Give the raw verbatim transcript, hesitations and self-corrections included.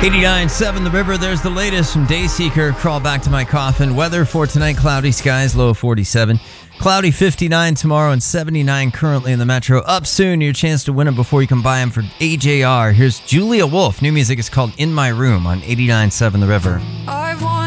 eighty-nine point seven The River, there's the latest from Dayseeker, Crawl Back to My Coffin. Weather for tonight, cloudy skies, low of forty-seven. Cloudy fifty-nine tomorrow and seventy-nine currently in the metro. Up soon, your chance to win them before you can buy them for A J R. Here's Julia Wolf. New music is called In My Room on eighty-nine point seven The River.